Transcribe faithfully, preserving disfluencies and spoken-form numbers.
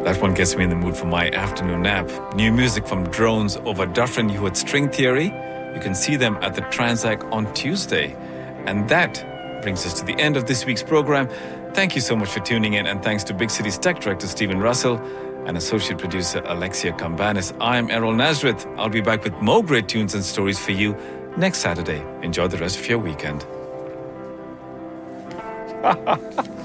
That one gets me in the mood for my afternoon nap. New music from Drones over Dufferin. You heard String Theory. You can see them at the Transac on Tuesday. And that brings us to the end of this week's program. Thank you so much for tuning in, and thanks to Big City's tech director Stephen Russell and associate producer Alexia Cambanis. I'm Errol Nazareth. I'll be back with more great tunes and stories for you next Saturday. Enjoy the rest of your weekend.